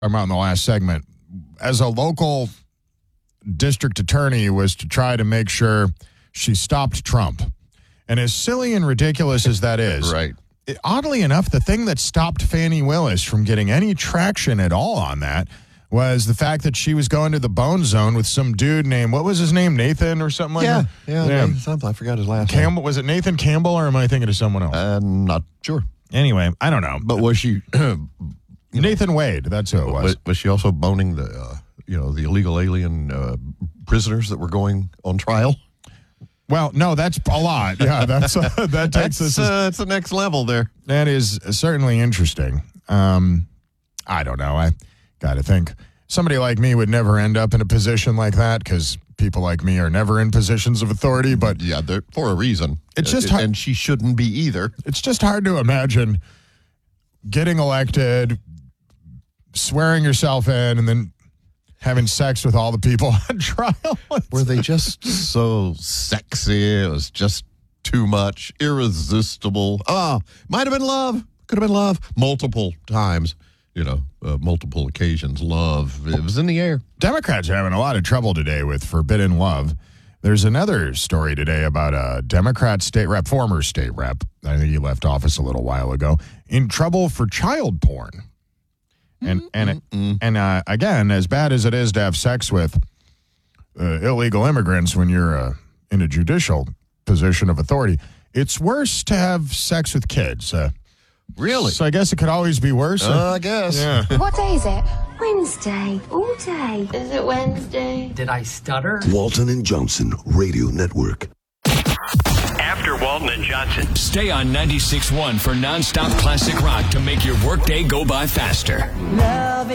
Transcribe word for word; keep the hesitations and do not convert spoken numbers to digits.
about in the last segment, as a local district attorney, was to try to make sure she stopped Trump. And as silly and ridiculous as that is, right. it, oddly enough, the thing that stopped Fani Willis from getting any traction at all on that was the fact that she was going to the Bone Zone with some dude named, what was his name, Nathan or something like yeah, that? Yeah, yeah, Nathan something. I forgot his last Campbell, name. Was it Nathan Campbell, or am I thinking of someone else? I'm not sure. Anyway, I don't know. But was she... Nathan know, Wade, that's who it was. was. Was she also boning the, uh, you know, the illegal alien uh, prisoners that were going on trial? Well, no, that's a lot. Yeah, that's uh, that takes that's, this. Uh, that's the next level there. That is certainly interesting. Um, I don't know. I got to think somebody like me would never end up in a position like that, because people like me are never in positions of authority. But yeah, they're, for a reason. It's just uh, hard, and she shouldn't be either. It's just hard to imagine getting elected, swearing yourself in, and then having sex with all the people on trial. Were they just so sexy? It was just too much, irresistible. Ah, might have been love. Could have been love. Multiple times, you know, uh, multiple occasions. Love. It was in the air. Democrats are having a lot of trouble today with forbidden love. There's another story today about a Democrat state rep, former state rep, I think he left office a little while ago, in trouble for child porn. And and Mm-mm. and uh, again, as bad as it is to have sex with uh, illegal immigrants when you're uh, in a judicial position of authority, it's worse to have sex with kids. Uh, really? So I guess it could always be worse. Uh, I guess. Yeah. What day is it? Wednesday. All day. Is it Wednesday? Did I stutter? Walton and Johnson Radio Network. After Walton and Johnson. Stay on ninety-six point one for nonstop classic rock to make your workday go by faster. Love